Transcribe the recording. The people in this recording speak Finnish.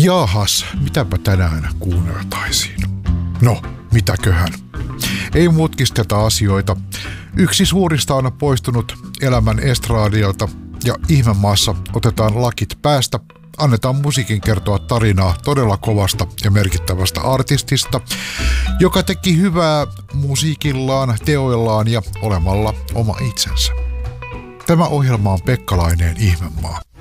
Jaahas, mitäpä tänään kuunneltaisiin? No, mitäköhän? Ei mutkisteta asioita. Yksi suurista on poistunut elämän estraadialta ja ihmemaassa otetaan lakit päästä. Annetaan musiikin kertoa tarinaa todella kovasta ja merkittävästä artistista, joka teki hyvää musiikillaan, teoillaan ja olemalla oma itsensä. Tämä ohjelma on Pekka Laineen Ihmemaa.